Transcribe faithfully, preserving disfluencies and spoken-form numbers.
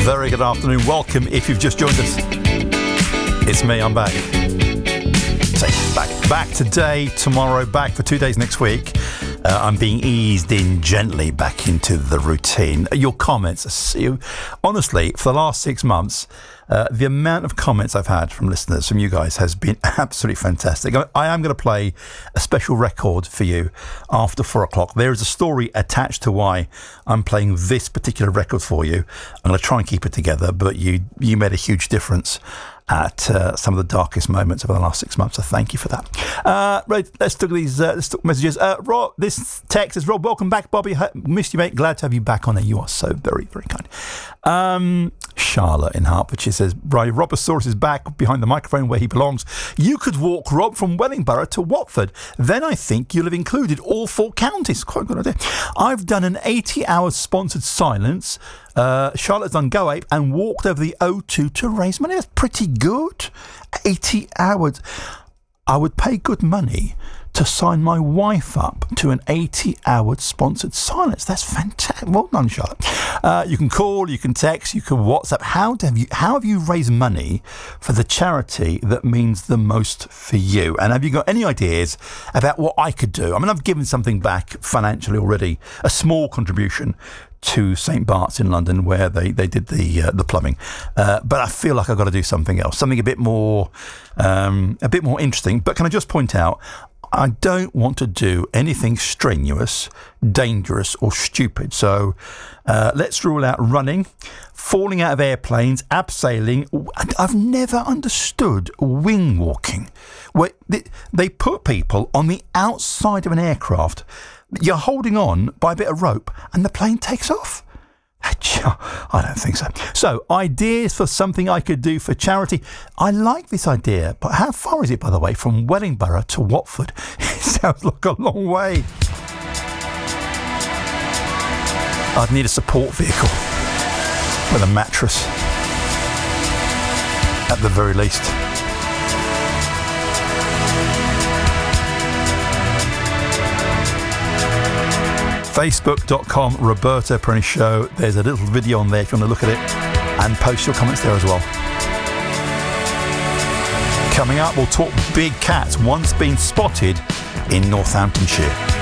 Very good afternoon. Welcome if you've just joined us. It's me, I'm back. Say, back. Back today, tomorrow, back for two days next week. Uh, I'm being eased in gently back into the routine. Your comments, you, honestly, for the last six months, uh, the amount of comments I've had from listeners, from you guys, has been absolutely fantastic. I, I am going to play a special record for you after four o'clock. There is a story attached to why I'm playing this particular record for you. I'm going to try and keep it together, but you you made a huge difference at uh, some of the darkest moments over the last six months. So thank you for that. Uh, right, let's look at these uh, let's talk messages. Uh, Rob, this text is Rob. Welcome back, Bobby. Missed you, mate. Glad to have you back on there. You are so very, very kind. Um, Charlotte in Hertfordshire says, Brian, Robosaurus is back behind the microphone where he belongs. You could walk Rob from Wellingborough to Watford. Then I think you'll have included all four counties. Quite a good idea. I've done an eighty hour sponsored silence. Uh, Charlotte's done Go Ape and walked over the O two to raise money. That's pretty good. eighty hours. I would pay good money to sign my wife up to an eighty hour sponsored silence. That's fantastic. Well done, Charlotte. Uh, you can call, you can text, you can WhatsApp. How have you, how have you raised money for the charity that means the most for you? And have you got any ideas about what I could do? I mean, I've given something back financially already, a small contribution to Saint Bart's in London, where they, they did the uh, the plumbing. Uh, but I feel like I've got to do something else, something a bit more um, a bit more interesting. But can I just point out, I don't want to do anything strenuous, dangerous or stupid. So uh, let's rule out running, falling out of airplanes, abseiling. I've never understood wing walking, where they put people on the outside of an aircraft. You're holding on by a bit of rope and the plane takes off. I don't think so. So, ideas for something I could do for charity. I like this idea, but how far is it, by the way, from Wellingborough to Watford? It sounds like a long way. I'd need a support vehicle with a mattress, at the very least. Facebook.com Roberta Prinny Show. There's a little video on there if you want to look at it, and post your comments there as well. Coming up, we'll talk big cats once been spotted in Northamptonshire.